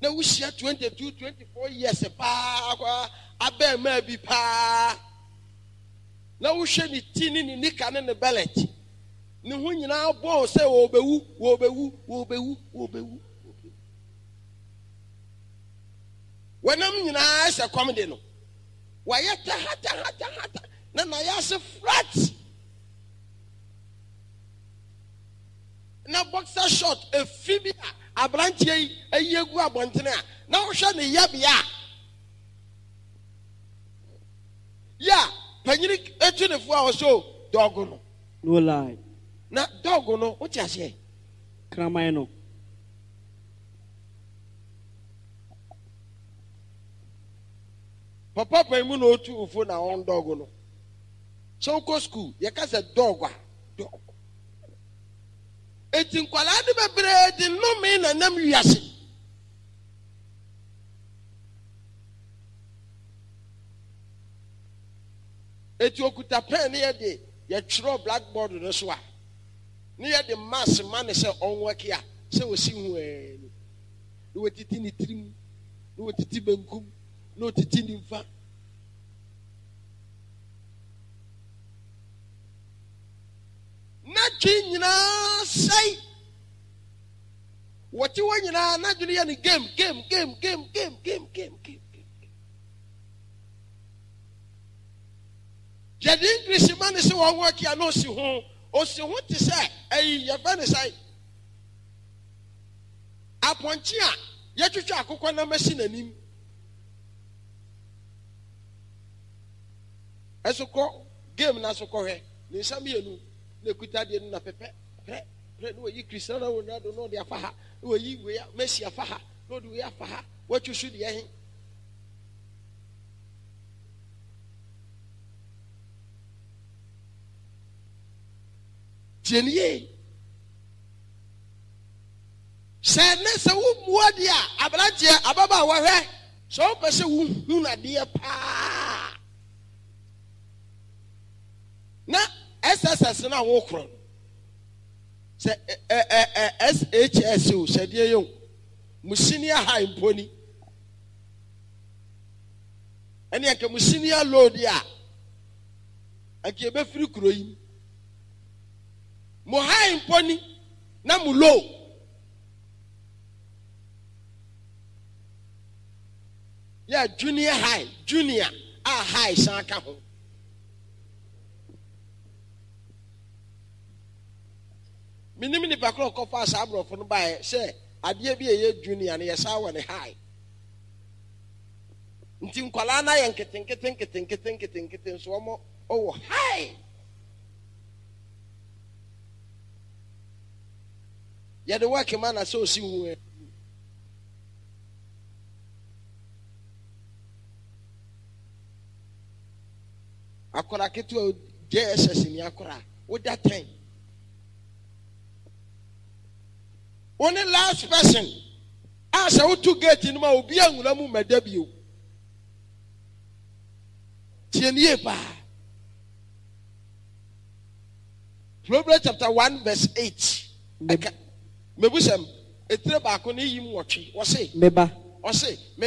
na wushia 22 24 years pa abe ma bi pa na wuhwe ni tini ni nika ne bellet ni hu nyina bo se wo bewu wanam nyina se komde no wayeta hata na ya se flat na boxer short efibia abrantie eyegu abontene a na wohwe ne yabia ya panyiri etunefo a so dogo no no lie na dogo no wo ti ase kraman no papa paimu no otu ufo na on dogo no so go school ye ka se dogo dogo etin kwala de bebre de no me na nam wiase eti okuta pen ne de ye twro blackboard no so a ne ye de mass man se onwaki a se osi hu eni no wetiti ni trim no wetiti benkum no titi ni mfa na nyina sai wati wanyina na dwene ye ni game jadi English man se won work ya no si hu ti se ayi ye fa ne sai aponchi a ye twetwa akokọ na machine anim esoko game na soko hwe ni sam ye nu na kuta de na pepe pre no yi Cristiano Ronaldo no de afa ha no yi we Messi afa ha no de we afa ha watwusu de ye Jeniye sene se wo muade a abranje ababa wo hwe so pese wo hu na de pa na SSS na wo kro se SHS o se de yo musinia high mponi ene anke musinia low dia anke be firi kro yi mo high mponi na mo low ya junior high sanka ho minimi ni bakro ko fa sa abrofo no bae se ade bi eye junior na yesa wo ne high nti nkwala na ye nketen so mo o high ya de work man na so si hu akora ketu JSS ni akora wo that time only last person as I to get in my obi anwura mu medabio tienie ba Proverbs chapter 1 verse 8 mebusem etre ba ko ne yim wotwe wo se meba wo se